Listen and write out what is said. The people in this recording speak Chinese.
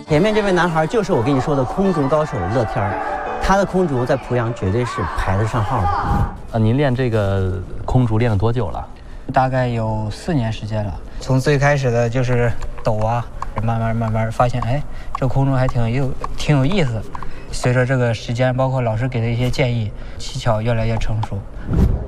前面这位男孩就是我跟你说的空竹高手乐天儿，他的空竹在濮阳绝对是排得上号的。 您练这个空竹练了多久了？ 大概有4年时间了。从最开始的就是抖啊，慢慢发现，哎，这空竹还挺有意思。随着这个时间，包括老师给的一些建议，技巧越来越成熟。